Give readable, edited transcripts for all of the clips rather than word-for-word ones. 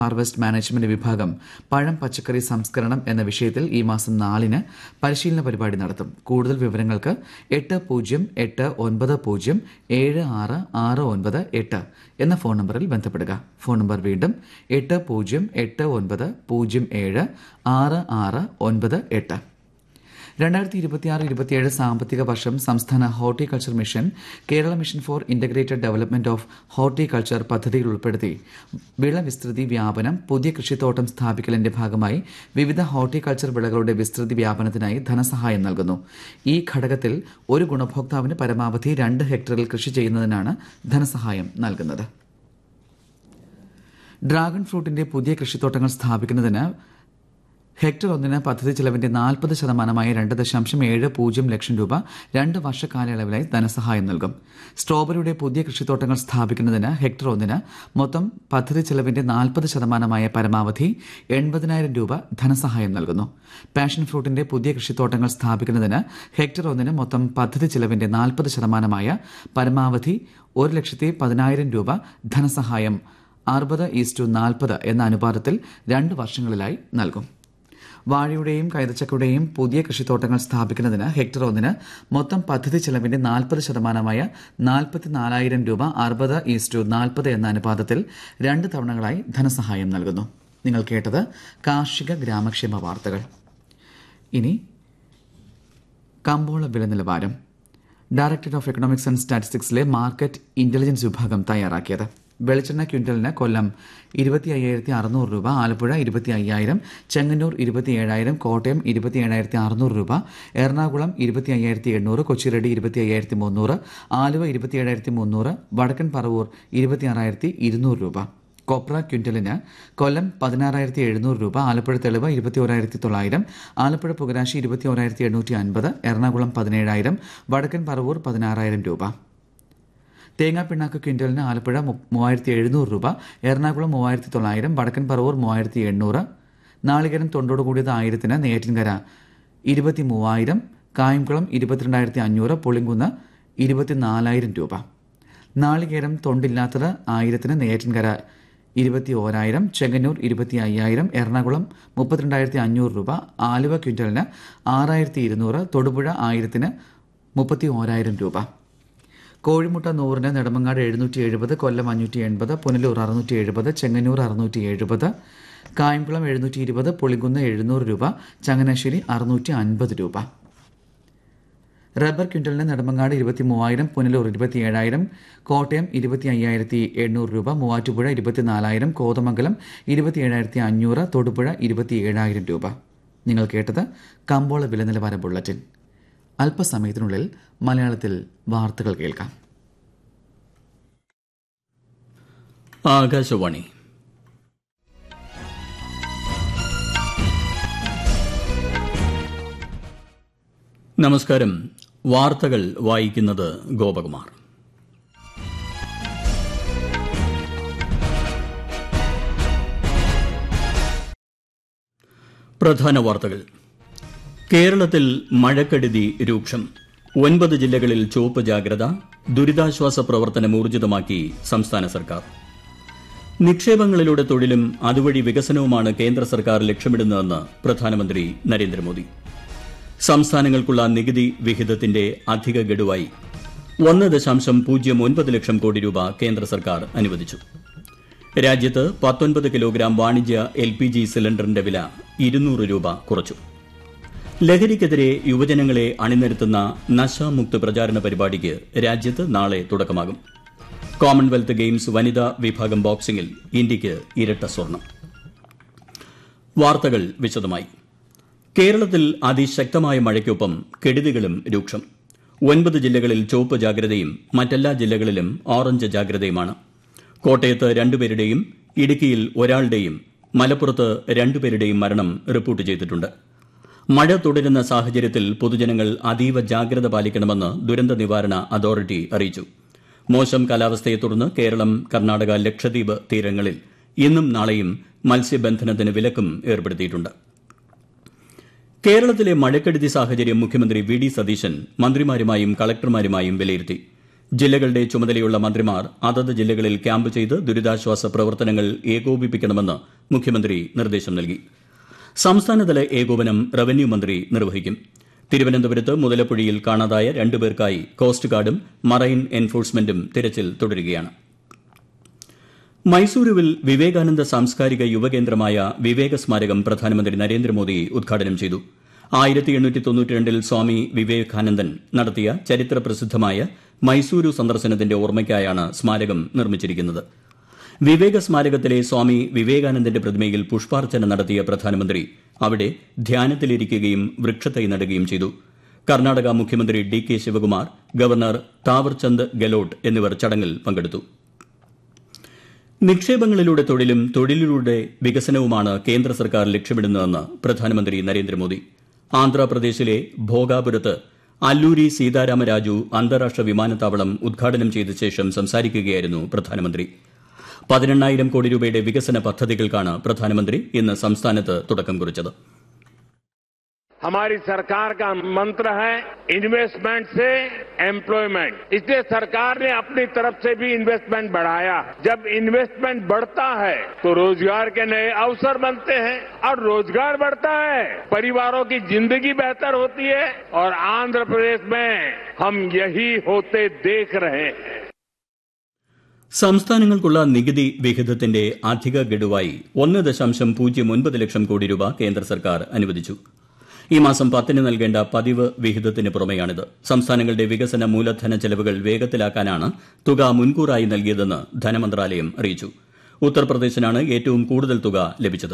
Harvest management വിഭാഗം പഴം പച്ചക്കറി സംസ്കരണം എന്ന വിഷയത്തിൽ ഈ മാസം 4-ന് പരിശീലന പരിപാടി നടത്തും. കൂടുതൽ വിവരങ്ങൾക്ക് 80807669 എന്ന ഫോൺ നമ്പറിൽ ബന്ധപ്പെടുക. ഫോൺ നമ്പർ വീണ്ടും 8080076698. 2026-27 സാമ്പത്തിക വർഷം സംസ്ഥാന horticulture mission, Kerala mission four integrated development of horticulture പദ്ധതികൾ ഉൾപ്പെടുത്തി വിളവിസ്തൃതി വ്യാപനം, പുതിയ കൃഷിത്തോട്ടം സ്ഥാപിക്കലിന്റെ ഭാഗമായി വിവിധ ഹോർട്ടികൾച്ചർ വിളകളുടെ വിസ്തൃതി വ്യാപനത്തിനായി ധനസഹായം നൽകുന്നു. ഈ ഘടകത്തിൽ ഒരു ഗുണഭോക്താവിന് പരമാവധി 2 ഹെക്ടറിൽ കൃഷി ചെയ്യുന്നതിനാണ് ധനസഹായം നൽകുന്നത്. ഡ്രാഗൺ ഫ്രൂട്ടിന്റെ പുതിയ കൃഷിത്തോട്ടങ്ങൾ സ്ഥാപിക്കുന്നതിന് ഹെക്ടർ 1-ന് പദ്ധതി ചെലവിന്റെ 40%-മായ 2.70 ലക്ഷം രൂപ 2 വർഷ കാലയളവിലായി ധനസഹായം നൽകും. സ്ട്രോബെറിയുടെ പുതിയ കൃഷിത്തോട്ടങ്ങൾ സ്ഥാപിക്കുന്നതിന് ഹെക്ടർ 1-ന് മൊത്തം പദ്ധതി ചെലവിന്റെ 40%-മായ പരമാവധി 80,000 രൂപ ധനസഹായം നൽകുന്നു. പാഷൻ ഫ്രൂട്ടിന്റെ പുതിയ കൃഷിത്തോട്ടങ്ങൾ സ്ഥാപിക്കുന്നതിന് ഹെക്ടർ 1-ന് മൊത്തം പദ്ധതി ചെലവിന്റെ 40%-മായ പരമാവധി 1,10,000 രൂപ ധനസഹായം 60:40 എന്ന അനുപാതത്തിൽ 2 വർഷങ്ങളിലായി നൽകും. വാഴയുടെയും കൈതച്ചക്കയുടെയും പുതിയ കൃഷിത്തോട്ടങ്ങൾ സ്ഥാപിക്കുന്നതിന് ഹെക്ടർ 1-ന് മൊത്തം പദ്ധതി ചെലവിന്റെ 40%-മായ 44,000 രൂപ 60:40 എന്ന അനുപാതത്തിൽ 2 തവണകളായി ധനസഹായം നൽകുന്നു. നിങ്ങൾ കേട്ടത് കാർഷിക ഗ്രാമക്ഷേമ വാർത്തകൾ. ഇനി കമ്പോള വില നിലവാരം. Directorate of economics and സ്റ്റാറ്റിസ്റ്റിക്സിലെ market intelligence വിഭാഗം തയ്യാറാക്കിയത്. വെളിച്ചെണ്ണ ക്വിന്റലിന് കൊല്ലം 25,600 രൂപ, ആലപ്പുഴ 25,000, ചെങ്ങന്നൂർ 27,000, കോട്ടയം 27,600 രൂപ, എറണാകുളം 25,800, കൊച്ചിറെഡി 25,300, ആലുവ 27,300, വടക്കൻ പറവൂർ 26,200 രൂപ. കൊപ്ര ക്വിന്റലിന് കൊല്ലം 16,700 രൂപ, ആലപ്പുഴ തെളിവ് 21,900, ആലപ്പുഴ പുകരാശി 21,850, എറണാകുളം 17,000, വടക്കൻ പറവൂർ 16,000 രൂപ. തേങ്ങാപ്പിണ്ണാക്ക് ക്വിന്റലിന് ആലപ്പുഴ 3,700 രൂപ, എറണാകുളം 3,900, വടക്കൻ പറവൂർ 3,800. നാളികേരം തൊണ്ടോട് കൂടിയത് 1,000-ന് നെയ്യാറ്റിൻകര 23,000, കായംകുളം 22,500, പുളിങ്കുന്ന് 24,000 രൂപ. നാളികേരം തൊണ്ടില്ലാത്തത് 1,000-ന് നെയ്യാറ്റിൻകര 21,000, ചെങ്ങന്നൂർ 25,000, എറണാകുളം 32,500 രൂപ, ആലുവ ക്വിന്റലിന് 6,200, തൊടുപുഴ 1,000-ന് 31,000 രൂപ. കോഴിമുട്ട 100-ന് നെടുമങ്ങാട് 770, കൊല്ലം 580, പുനലൂർ 670, ചെങ്ങന്നൂർ 670, കായംകുളം 720, പുളിങ്കുന്ന് 700 രൂപ, ചങ്ങനാശ്ശേരി 650 രൂപ. റബ്ബർ ക്വിന്റലിന് നെടുമങ്ങാട് 23,000, പുനലൂർ 27,000, കോട്ടയം 25,800 രൂപ, മൂവാറ്റുപുഴ 24,000, കോതമംഗലം 27,500, തൊടുപുഴ 27,000 രൂപ. നിങ്ങൾ കേട്ടത് കമ്പോള വില നിലവാര ബുള്ളറ്റിൻ. അല്പസമയത്തിനുള്ളിൽ മലയാളത്തിൽ വാർത്തകൾ കേൾക്കാം. ആകാശവാണി. നമസ്കാരം. വാർത്തകൾ വായിക്കുന്നത് ഗോപകുമാർ. പ്രധാന വാർത്തകൾ. കേരളത്തിൽ മഴക്കെടുതി രൂക്ഷം. 9 ജില്ലകളിൽ ചുവപ്പ് ജാഗ്രത. ദുരിതാശ്വാസ പ്രവർത്തനം ഊർജിതമാക്കി സംസ്ഥാന സർക്കാർ. നിക്ഷേപങ്ങളിലൂടെ തൊഴിലും അതുവഴി വികസനവുമാണ് കേന്ദ്ര സർക്കാർ ലക്ഷ്യമിടുന്നതെന്ന് പ്രധാനമന്ത്രി നരേന്ദ്രമോദി. സംസ്ഥാനങ്ങൾക്കുള്ള നികുതി വിഹിതത്തിന്റെ അധിക ഗഡുവായി 1.09 ലക്ഷം കോടി രൂപ കേന്ദ്ര സർക്കാർ അനുവദിച്ചു. രാജ്യത്ത് 19 കിലോഗ്രാം വാണിജ്യ LPG സിലിണ്ടറിന്റെ വില 200 രൂപ കുറച്ചു. ലഹരിക്കെതിരെ യുവജനങ്ങളെ അണിനിരത്തുന്ന നശാമുക്ത് പ്രചാരണ പരിപാടിക്ക് രാജ്യത്ത് നാളെ തുടക്കമാകും. കോമൺവെൽത്ത് ഗെയിംസ് വനിതാ വിഭാഗം ബോക്സിംഗിൽ ഇന്ത്യയ്ക്ക് ഇരട്ട സ്വർണം. വാർത്തകൾ വിശദമായി. കേരളത്തിൽ അതിശക്തമായ മഴയ്ക്കൊപ്പം കെടുതികളും രൂക്ഷം. 9 ജില്ലകളിൽ ചുവപ്പ് ജാഗ്രതയും മറ്റെല്ലാ ജില്ലകളിലും ഓറഞ്ച് ജാഗ്രതയുമാണ്. കോട്ടയത്ത് 2 പേരുടെയും ഇടുക്കിയിൽ ഒരാളുടെയും മലപ്പുറത്ത് 2 പേരുടെയും മരണം റിപ്പോർട്ട് ചെയ്തിട്ടുണ്ട്. മഴ തുടരുന്ന സാഹചര്യത്തിൽ പൊതുജനങ്ങൾ അതീവ ജാഗ്രത പാലിക്കണമെന്ന് ദുരന്ത നിവാരണ അതോറിറ്റി അറിയിച്ചു. മോശം കാലാവസ്ഥയെ തുടർന്ന് കേരളം, കർണാടക, ലക്ഷദ്വീപ് തീരങ്ങളിൽ ഇന്നും നാളെയും മത്സ്യബന്ധനത്തിന് വിലക്കും ഏർപ്പെടുത്തിയിട്ടുണ്ട്. കേരളത്തിലെ മഴക്കെടുതി സാഹചര്യം മുഖ്യമന്ത്രി വി.ഡി. സതീശൻ മന്ത്രിമാരുമായും കളക്ടർമാരുമായും വിലയിരുത്തി. ജില്ലകളുടെ ചുമതലയുള്ള മന്ത്രിമാർ അതത് ജില്ലകളിൽ ക്യാമ്പ് ചെയ്ത് ദുരിതാശ്വാസ പ്രവർത്തനങ്ങൾ ഏകോപിപ്പിക്കണമെന്ന് മുഖ്യമന്ത്രി നിർദ്ദേശം നൽകി. സംസ്ഥാനതല ഏകോപനം റവന്യൂ മന്ത്രി നിർവഹിക്കും. തിരുവനന്തപുരത്ത് മുതലപ്പുഴയിൽ കാണാതായ 2 പേർക്കായി കോസ്റ്റ് ഗാർഡും മറൈൻ എൻഫോഴ്സ്മെന്റും തിരച്ചിൽ തുടരുകയാണ്. മൈസൂരുവിൽ വിവേകാനന്ദ സാംസ്കാരിക യുവകേന്ദ്രമായ വിവേക സ്മാരകം പ്രധാനമന്ത്രി നരേന്ദ്രമോദി ഉദ്ഘാടനം ചെയ്തു. 1892 സ്വാമി വിവേകാനന്ദൻ നടത്തിയ ചരിത്രപ്രസിദ്ധമായ മൈസൂരു സന്ദർശനത്തിന്റെ ഓർമ്മയ്ക്കായാണ് സ്മാരകം നിർമ്മിച്ചിരിക്കുന്നത്. വിവേക സ്മാരകത്തിലെ സ്വാമി വിവേകാനന്ദന്റെ പ്രതിമയിൽ പുഷ്പാർച്ചന നടത്തിയ പ്രധാനമന്ത്രി അവിടെ ധ്യാനത്തിലിരിക്കുകയും വൃക്ഷത്തൈ നടുകയും ചെയ്തു. കർണാടക മുഖ്യമന്ത്രി DK ശിവകുമാർ, ഗവർണർ താവർചന്ദ് ഗെലോട്ട് എന്നിവർ ചടങ്ങിൽ പങ്കെടുത്തു. നിക്ഷേപങ്ങളിലൂടെ തൊഴിലും തൊഴിലിലൂടെ വികസനവുമാണ് കേന്ദ്ര സർക്കാർ ലക്ഷ്യമിടുന്നതെന്ന് പ്രധാനമന്ത്രി നരേന്ദ്രമോദി. ആന്ധ്രാപ്രദേശിലെ ഭോഗാപുരത്ത് അല്ലൂരി സീതാരാമരാജു അന്താരാഷ്ട്ര വിമാനത്താവളം ഉദ്ഘാടനം ചെയ്ത ശേഷം സംസാരിക്കുകയായിരുന്നു പ്രധാനമന്ത്രി. 18,000 കോടി രൂപയുടെ വികസന പദ്ധതികൾക്കാണ് പ്രധാനമന്ത്രി ഇന്ന് സംസ്ഥാനത്ത് തുടക്കം കുറിച്ചത്. हमारी सरकार का मंत्र है इन्वेस्टमेंट से एम्प्लॉयमेंट। इसलिए सरकार ने अपनी तरफ से भी इन्वेस्टमेंट बढ़ाया। जब इन्वेस्टमेंट बढ़ता है तो रोजगार के नए अवसर बनते हैं और रोजगार बढ़ता है, परिवारों की जिंदगी बेहतर होती है और आंध्र प्रदेश में हम यही होते देख रहे हैं. സംസ്ഥാനങ്ങൾക്കുള്ള നികുതി വിഹിതത്തിന്റെ അധിക ഗഡുവായി 1.09 ലക്ഷം കോടി രൂപ കേന്ദ്ര സർക്കാർ അനുവദിച്ചു. ഈ മാസം 10-ന് നൽകേണ്ട പതിവ് വിഹിതത്തിന് പുറമെയാണിത്. സംസ്ഥാനങ്ങളുടെ വികസന മൂലധന ചെലവുകൾ വേഗത്തിലാക്കാനാണ് തുക മുൻകൂറായി നൽകിയതെന്ന് ധനമന്ത്രാലയം അറിയിച്ചു. ഉത്തർപ്രദേശിനാണ് ഏറ്റവും കൂടുതൽ തുക ലഭിച്ചത്,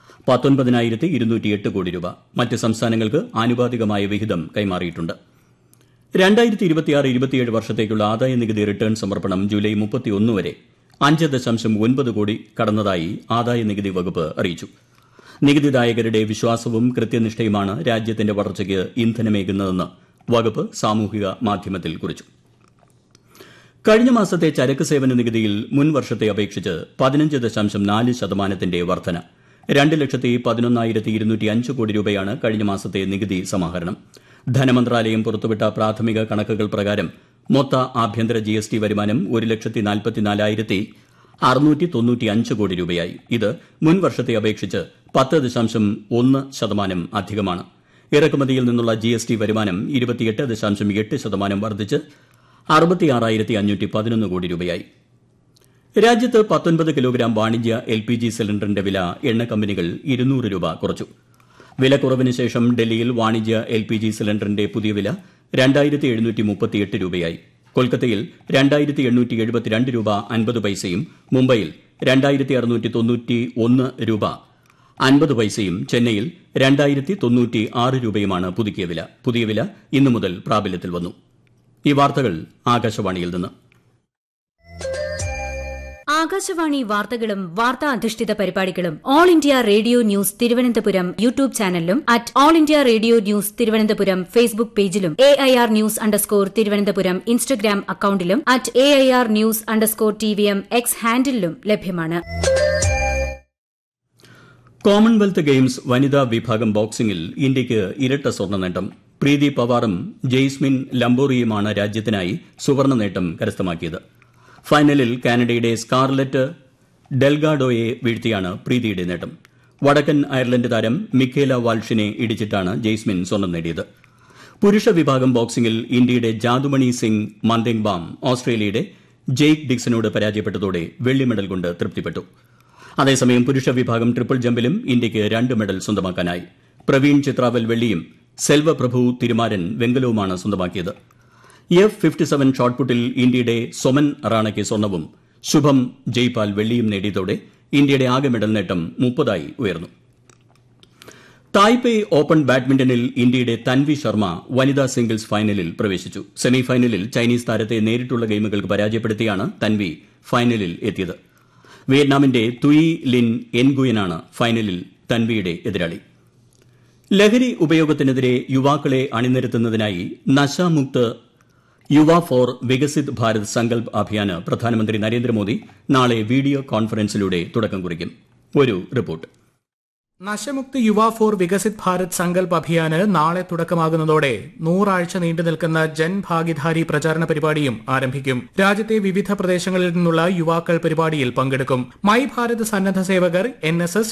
19,208 കോടി രൂപ. മറ്റ് സംസ്ഥാനങ്ങൾക്ക് ആനുപാതികമായ വിഹിതം കൈമാറിയിട്ടുണ്ട്. 2026-27 വർഷത്തേക്കുള്ള ആദായനികുതി റിട്ടേൺ സമർപ്പണം ജൂലൈ 31 വരെ 5.9 കോടി കടന്നതായി ആദായനികുതി വകുപ്പ് അറിയിച്ചു. നികുതിദായകരുടെ വിശ്വാസവും കൃത്യനിഷ്ഠയുമാണ് രാജ്യത്തിന്റെ വളർച്ചയ്ക്ക് ഇന്ധനമേകുന്നതെന്ന് വകുപ്പ് സാമൂഹിക മാധ്യമത്തിൽ കുറിച്ചു. കഴിഞ്ഞ മാസത്തെ ചരക്ക് സേവന നികുതിയിൽ മുൻ വർഷത്തെ അപേക്ഷിച്ച് 15.4% വർധന. 2,11,205 കോടി രൂപയാണ് കഴിഞ്ഞ മാസത്തെ നികുതി സമാഹരണം. ധനമന്ത്രാലയം പുറത്തുവിട്ട പ്രാഥമിക കണക്കുകൾ പ്രകാരം മൊത്ത ആഭ്യന്തര GST വരുമാനം 1,44,695 കോടി രൂപയായി. ഇത് മുൻ വർഷത്തെ അപേക്ഷിച്ച് 10.1% അധികമാണ്. ഇറക്കുമതിയിൽ നിന്നുള്ള GST വരുമാനം 28.8% വർദ്ധിച്ച് 66,511 കോടി രൂപയായി. രാജ്യത്ത് 19 കിലോഗ്രാം വാണിജ്യ LPG സിലിണ്ടറിന്റെ വില എണ്ണ കമ്പനികൾ 200 രൂപ കുറച്ചു. വിലക്കുറവിന് ശേഷം ഡൽഹിയിൽ വാണിജ്യ LPG സിലിണ്ടറിന്റെ പുതിയ വില 2,738 രൂപയായി. കൊൽക്കത്തയിൽ 2,872 രൂപ 50 പൈസയും മുംബൈയിൽ 2,691 രൂപ 50 പൈസയും ചെന്നൈയിൽ 2,096 രൂപയുമാണ് പുതുക്കിയ വില. പുതിയ വില ഇന്നു മുതൽ പ്രാബല്യത്തിൽ വന്നു. ഈ വാർത്തകൾ ആകാശവാണിയിൽ നിന്ന്. ആകാശവാണി വാർത്തകളും വാർത്താ അധിഷ്ഠിത പരിപാടികളും all India radio news Thiruvananthapuram YouTube ചാനലിലും @all India radio news Thiruvananthapuram Facebook പേജിലും AIR ന്യൂസ് _ ഇൻസ്റ്റഗ്രാം അക്കൌണ്ടിലും @AIR ന്യൂസ് _ X ഹാൻഡിലും ലഭ്യമാണ്. കോമൺവെൽത്ത് ഗെയിംസ് വനിതാ വിഭാഗം ബോക്സിംഗിൽ ഇന്ത്യയ്ക്ക് ഇരട്ട സ്വർണ്ണ നേട്ടം. പ്രീതി പവാറും ജെയ്സ്മിൻ ലംബോറിയുമാണ് രാജ്യത്തിനായി സുവർണ്ണ നേട്ടം കരസ്ഥമാക്കിയത്. ഫൈനലിൽ കാനഡയുടെ സ്കാർലെറ്റ് ഡെൽഗാഡോയെ വീഴ്ത്തിയാണ് പ്രീതിയുടെ നേട്ടം. വടക്കൻ അയർലൻഡ് താരം മിക്കേല വാൾഷിനെ ഇടിച്ചിട്ടാണ് ജെയ്സ്മിൻ സ്വർണ്ണം നേടിയത്. പുരുഷ വിഭാഗം ബോക്സിംഗിൽ ഇന്ത്യയുടെ ജാദുമണി സിംഗ് മന്ദേങ്ബാം ഓസ്ട്രേലിയയുടെ ജെയ്ക്ക് ഡിക്സനോട് പരാജയപ്പെട്ടതോടെ വെള്ളി മെഡൽ കൊണ്ട് തൃപ്തിപ്പെട്ടു. അതേസമയം പുരുഷ വിഭാഗം ട്രിപ്പിൾ ജമ്പിലും ഇന്ത്യയ്ക്ക് 2 മെഡൽ സ്വന്തമാക്കാനായി. പ്രവീൺ ചിത്രാവൽ വെള്ളിയും സെൽവപ്രഭു തിരുമാരൻ വെങ്കലവുമാണ് സ്വന്തമാക്കിയത്. F57 ഷോട്ട്പുട്ടിൽ ഇന്ത്യയുടെ സൊമൻ റാണയ്ക്ക് സ്വർണവും ശുഭം ജയ്പാൽ വെള്ളിയും നേടിയതോടെ ഇന്ത്യയുടെ ആകെ മെഡൽ നേട്ടം 30 ഉയർന്നു. തായ്പേയ് ഓപ്പൺ ബാഡ്മിന്റണിൽ ഇന്ത്യയുടെ തൻവി ശർമ്മ വനിതാ സിംഗിൾസ് ഫൈനലിൽ പ്രവേശിച്ചു. സെമിഫൈനലിൽ ചൈനീസ് താരത്തെ നേരിട്ടുള്ള ഗെയിമുകൾക്ക് പരാജയപ്പെടുത്തിയാണ് തൻവി ഫൈനലിൽ എത്തിയത്. വിയറ്റ്നാമിന്റെ തുയി ലിൻ എൻഗുയനാണ് ഫൈനലിൽ തൻവിയുടെ എതിരാളി. ലഹരി ഉപയോഗത്തിനെതിരെ യുവാക്കളെ അണിനിരത്തുന്നതിനായി നശാമുക്ത് യുവ ഫോർ വികസിത് ഭാരത് സങ്കൽപ് അഭിയാന് പ്രധാനമന്ത്രി നരേന്ദ്രമോദി നാളെ വീഡിയോ കോൺഫറൻസിലൂടെ തുടക്കം കുറിക്കും. ഒരു റിപ്പോർട്ട്. നശമുക്ത് യുവ ഫോർ വികസിത് ഭാരത് സങ്കൽപ് അഭിയാന് നാളെ തുടക്കമാകുന്നതോടെ 100 ആഴ്ച നീണ്ടു നിൽക്കുന്ന ജൻ ഭാഗിധാരി പ്രചാരണ പരിപാടിയും ആരംഭിക്കും. രാജ്യത്തെ വിവിധ പ്രദേശങ്ങളിൽ നിന്നുള്ള യുവാക്കൾ പരിപാടിയിൽ പങ്കെടുക്കും. മൈ ഭാരത് സന്നദ്ധ സേവകർ, NSS,